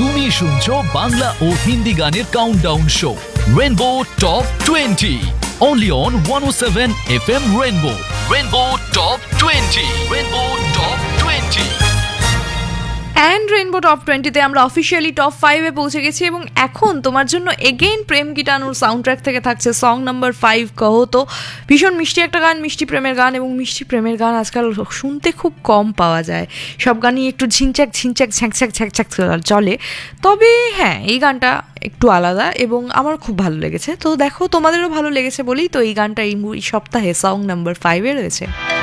তুমি শুনছো বাংলা ও হিন্দি গানের countdown show rainbow top 20 only on 107 FM Rainbow Top 20 Rainbow Top 20 and rainbow top 20-তে আমরা officially top 5-এ পৌঁছে গেছি এবং এখন তোমার জন্য এগেইন প্রেম গীতানুর সাউন্ড ট্র্যাক থেকে থাকছে সং নাম্বার 5 কহো তো। ভীষণ মিষ্টি একটা গান, মিষ্টি প্রেমের গান, এবং মিষ্টি প্রেমের গান আজকাল শুনতে খুব কম পাওয়া যায়। সব গানই একটু ঝিনচাক ঝিনচাক ঝ্যাঁকঝ্যাক ঝ্যাঁকঝ্যাক চলে, তবে হ্যাঁ এই গানটা একটু আলাদা এবং আমার খুব ভালো লেগেছে। তো দেখো তোমাদেরও ভালো লেগেছে বলেই তো এই গানটা এই সপ্তাহে সং নাম্বার 5-এ রয়েছে।